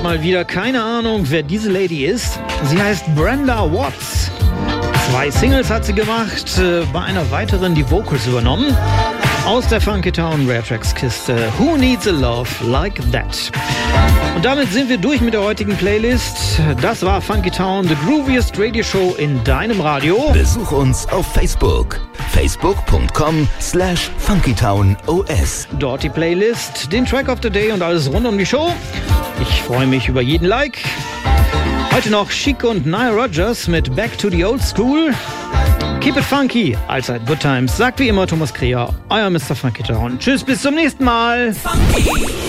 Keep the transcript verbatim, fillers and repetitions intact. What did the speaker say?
mal wieder keine Ahnung, wer diese Lady ist. Sie heißt Brenda Watts. Zwei Singles hat sie gemacht, bei einer weiteren die Vocals übernommen. Aus der Funky Town Rare Tracks Kiste Who Needs a Love Like That. Und damit sind wir durch mit der heutigen Playlist. Das war Funky Town, the grooviest Radio Show in deinem Radio. Besuch uns auf Facebook. facebook.com slash funkytownos. Dort die Playlist, den Track of the Day und alles rund um die Show. Ich freue mich über jeden Like. Heute noch Chic und Nile Rodgers mit Back to the Old School. Keep it funky, allzeit good times. Sagt wie immer Thomas Kreher, euer Mister Funky Town. Tschüss, bis zum nächsten Mal. Funky.